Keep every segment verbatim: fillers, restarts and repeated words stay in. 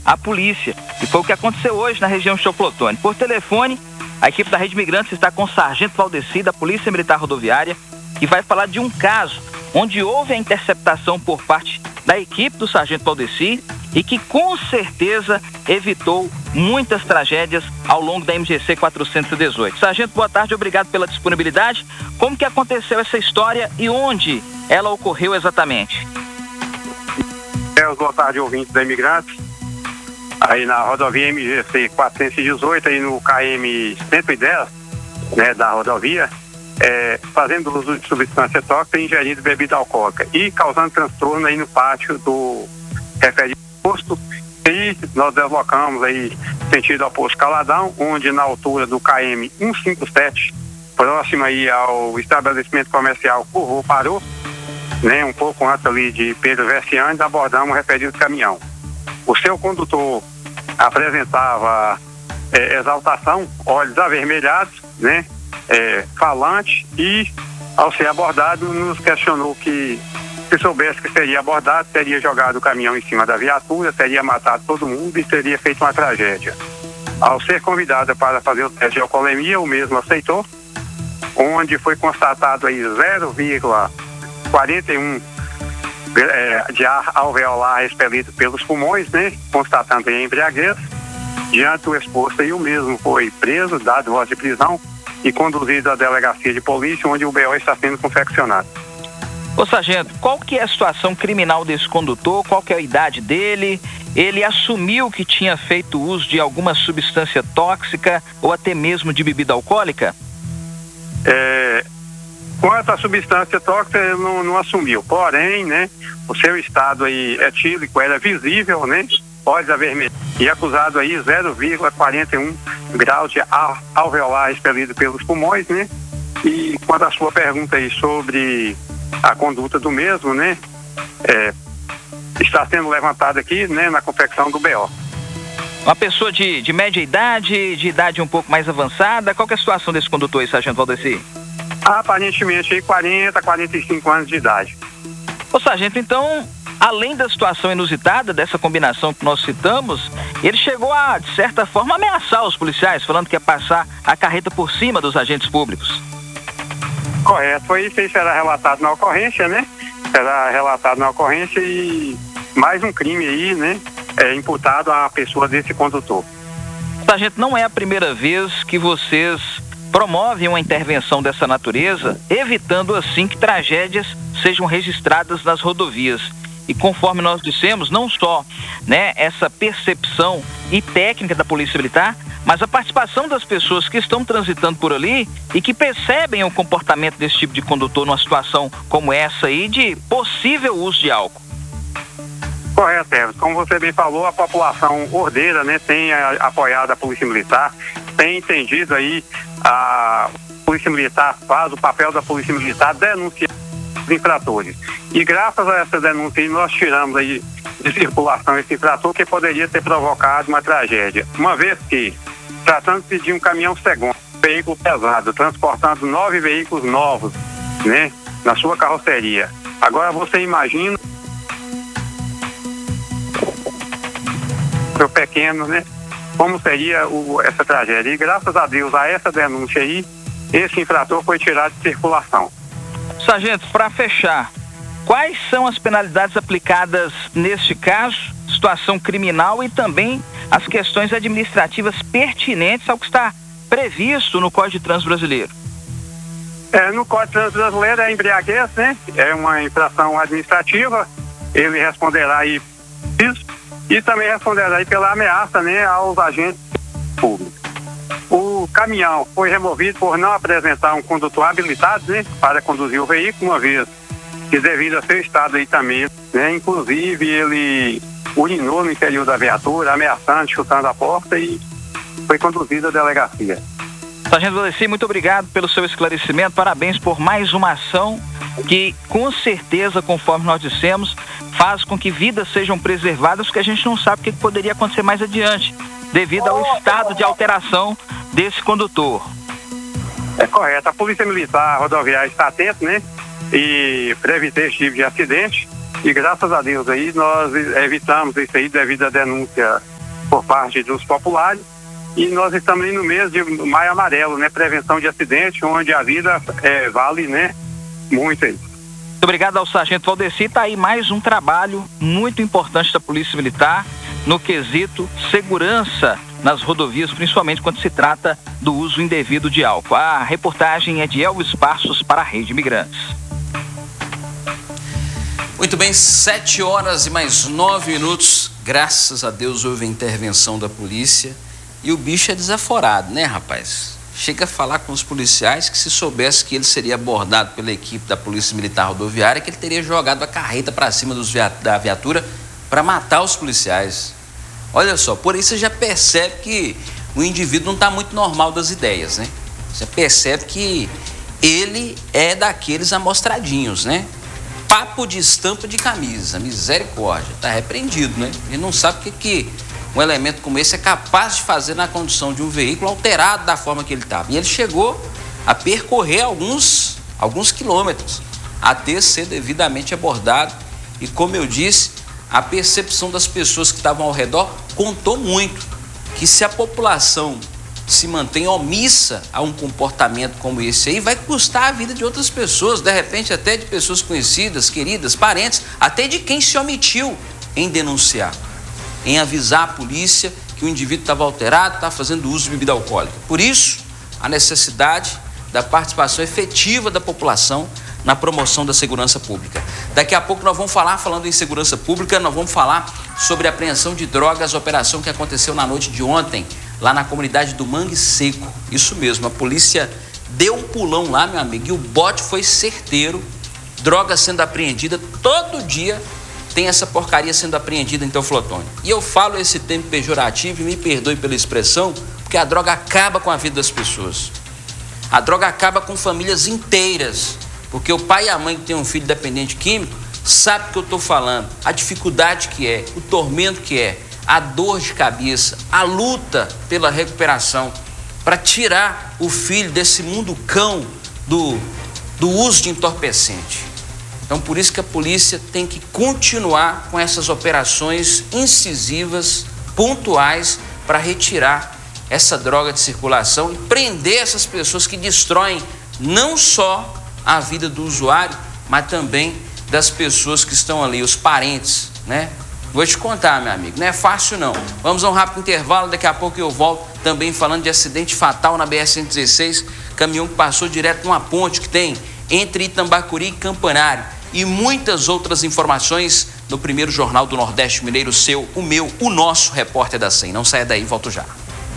a polícia. E foi o que aconteceu hoje na região de Choclotone. Por telefone, a equipe da Rede Imigrantes está com o Sargento Valdeci, da Polícia Militar Rodoviária, que vai falar de um caso onde houve a interceptação por parte da equipe do Sargento Valdeci e que com certeza evitou muitas tragédias ao longo da M G C quatrocentos e dezoito. Sargento, boa tarde, obrigado pela disponibilidade. Como que aconteceu essa história e onde ela ocorreu exatamente? É, boa tarde, ouvintes da Imigrantes. Aí na rodovia M G C quatrocentos e dezoito, aí no K M cento e dez, né, da rodovia, é, fazendo uso de substância tóxica e ingerindo bebida alcoólica e causando transtorno aí no pátio do referido posto. E nós deslocamos aí sentido ao posto Caladão, onde na altura do K M cento e cinquenta e sete, próximo aí ao estabelecimento comercial Curvô parou, né, um pouco antes ali de Pedro Verciani, abordamos o referido caminhão. O seu condutor apresentava é, exaltação, olhos avermelhados, né, é, falante, e ao ser abordado nos questionou que se soubesse que seria abordado, teria jogado o caminhão em cima da viatura, teria matado todo mundo e teria feito uma tragédia. Ao ser convidada para fazer o teste de alcoolemia, o mesmo aceitou, onde foi constatado aí zero vírgula quarenta e um é, de ar alveolar expelido pelos pulmões, né, constatando aí a embriaguez. Diante do exposto aí, o mesmo foi preso, dado voz de prisão e conduzido à delegacia de polícia, onde o B O está sendo confeccionado. Ô sargento, qual que é a situação criminal desse condutor? Qual que é a idade dele? Ele assumiu que tinha feito uso de alguma substância tóxica ou até mesmo de bebida alcoólica? É, quanto à substância tóxica, ele não, não assumiu. Porém, né, o seu estado aí etílico era visível, né? Olhos avermelhados. E acusado aí zero vírgula quarenta e um graus de ar alveolar expelido pelos pulmões, né? E quanto à sua pergunta aí sobre a conduta do mesmo, né, é, está sendo levantada aqui, né, na confecção do B O. Uma pessoa de, de média idade, de idade um pouco mais avançada, qual que é a situação desse condutor aí, sargento Valdeci? Aparentemente aí quarenta, quarenta e cinco anos de idade. Ô sargento, então, além da situação inusitada dessa combinação que nós citamos, ele chegou a, de certa forma, ameaçar os policiais, falando que ia passar a carreta por cima dos agentes públicos. Correto, foi isso aí, será relatado na ocorrência, né? Será relatado na ocorrência e mais um crime aí, né? É imputado à pessoa desse condutor. Sargento, não é a primeira vez que vocês promovem uma intervenção dessa natureza, evitando assim que tragédias sejam registradas nas rodovias. E conforme nós dissemos, não só, né, essa percepção e técnica da Polícia Militar, mas a participação das pessoas que estão transitando por ali e que percebem o comportamento desse tipo de condutor numa situação como essa aí de possível uso de álcool. Correto, Everton. Como você bem falou, a população ordeira, né, tem a, apoiado a Polícia Militar, tem entendido aí a Polícia Militar faz o papel da Polícia Militar denunciar os infratores. E graças a essa denúncia aí, nós tiramos aí de circulação esse infrator que poderia ter provocado uma tragédia. Uma vez que, tratando-se de um caminhão segundo, veículo pesado, transportando nove veículos novos, né, na sua carroceria. Agora você imagina o pequeno, né, como seria o, essa tragédia. E graças a Deus, a essa denúncia aí, esse infrator foi tirado de circulação. Sargento, para fechar, quais são as penalidades aplicadas neste caso, situação criminal e também as questões administrativas pertinentes ao que está previsto no Código de Trânsito Brasileiro? É, no Código de Trânsito Brasileiro é embriaguez, né? É uma infração administrativa, ele responderá aí isso e também responderá aí pela ameaça, né, aos agentes públicos. O caminhão foi removido por não apresentar um condutor habilitado, né, para conduzir o veículo, uma vez que devido a seu estado aí também, né, inclusive ele urinou no interior da viatura, ameaçando, chutando a porta e foi conduzido à delegacia. Sargento Valdeci, muito obrigado pelo seu esclarecimento, parabéns por mais uma ação que, com certeza, conforme nós dissemos, faz com que vidas sejam preservadas, porque a gente não sabe o que poderia acontecer mais adiante, devido ao estado de alteração desse condutor. É correto, a Polícia Militar Rodoviária está atenta, né, e para evitar esse tipo de acidente, e graças a Deus aí nós evitamos isso aí devido à denúncia por parte dos populares. E nós estamos aí no mês de Maio Amarelo, né? Prevenção de acidente, onde a vida é, vale, né? Muito aí. Muito obrigado ao Sargento Valdeci. Está aí mais um trabalho muito importante da Polícia Militar no quesito segurança nas rodovias, principalmente quando se trata do uso indevido de álcool. A reportagem é de Elvis Passos para a Rede Imigrantes. Muito bem, sete horas e mais nove minutos. Graças a Deus houve a intervenção da polícia e o bicho é desaforado, né, rapaz? Chega a falar com os policiais que se soubesse que ele seria abordado pela equipe da Polícia Militar Rodoviária, que ele teria jogado a carreta para cima dos via da viatura para matar os policiais. Olha só, por aí você já percebe que o indivíduo não está muito normal das ideias, né? Você percebe que ele é daqueles amostradinhos, né? Papo de estampa de camisa, misericórdia, está repreendido, né? Ele não sabe o que que um elemento como esse é capaz de fazer na condução de um veículo alterado da forma que ele estava. E ele chegou a percorrer alguns, alguns quilômetros até ser devidamente abordado. E como eu disse, a percepção das pessoas que estavam ao redor contou muito. Que se a população se mantém omissa a um comportamento como esse aí, vai custar a vida de outras pessoas, de repente até de pessoas conhecidas, queridas, parentes, até de quem se omitiu em denunciar, em avisar a polícia que o indivíduo estava alterado, estava fazendo uso de bebida alcoólica. Por isso, a necessidade da participação efetiva da população na promoção da segurança pública. Daqui a pouco nós vamos falar, falando em segurança pública, nós vamos falar sobre a apreensão de drogas, operação que aconteceu na noite de ontem, lá na comunidade do Mangue Seco. Isso mesmo, a polícia deu um pulão lá, meu amigo, e o bote foi certeiro, droga sendo apreendida todo dia. Tem essa porcaria sendo apreendida em Teoflotone. E eu falo esse termo pejorativo e me perdoe pela expressão, porque a droga acaba com a vida das pessoas. A droga acaba com famílias inteiras, porque o pai e a mãe que tem um filho dependente químico sabe o que eu estou falando, a dificuldade que é, o tormento que é, a dor de cabeça, a luta pela recuperação, para tirar o filho desse mundo cão do, do uso de entorpecente. Então, por isso que a polícia tem que continuar com essas operações incisivas, pontuais, para retirar essa droga de circulação e prender essas pessoas que destroem não só a vida do usuário, mas também das pessoas que estão ali, os parentes, né? Vou te contar, meu amigo, não é fácil não. Vamos a um rápido intervalo, daqui a pouco eu volto também falando de acidente fatal na B R cento e dezesseis, caminhão que passou direto numa ponte que tem entre Itambacuri e Campanário. E muitas outras informações no primeiro Jornal do Nordeste Mineiro, seu, o meu, o nosso repórter da cem. Não saia daí, volto já.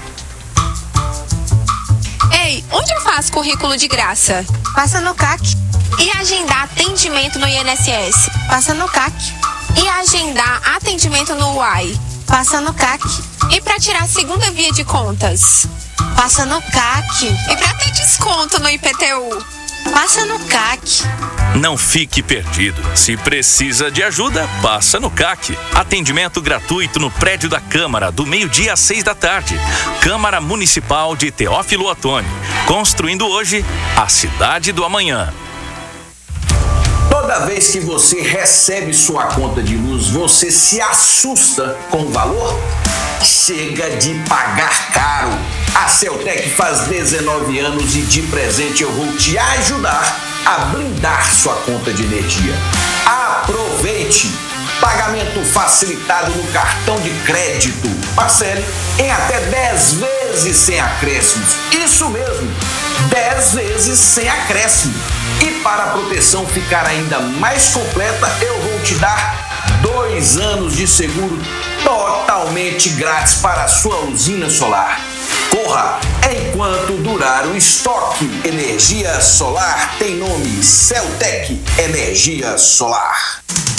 Ei, onde eu faço currículo de graça? Passa no C A C. E agendar atendimento no I N S S? Passa no C A C. E agendar atendimento no U A I? Passa no C A C. E para tirar a segunda via de contas? Passa no C A C. E para ter desconto no I P T U? Passa no C A C. Não fique perdido. Se precisa de ajuda, passa no C A C. Atendimento gratuito no prédio da Câmara, do meio-dia às seis da tarde. Câmara Municipal de Teófilo Otoni. Construindo hoje a cidade do amanhã. Toda vez que você recebe sua conta de luz, você se assusta com o valor? Chega de pagar caro. A Celtec faz dezenove anos e de presente eu vou te ajudar a blindar sua conta de energia. Aproveite! Pagamento facilitado no cartão de crédito. Parcele em até dez vezes sem acréscimos. Isso mesmo, dez vezes sem acréscimo. E para a proteção ficar ainda mais completa, eu vou te dar dois anos de seguro totalmente grátis para a sua usina solar. Corra enquanto durar o estoque. Energia solar tem nome: Celtec Energia Solar.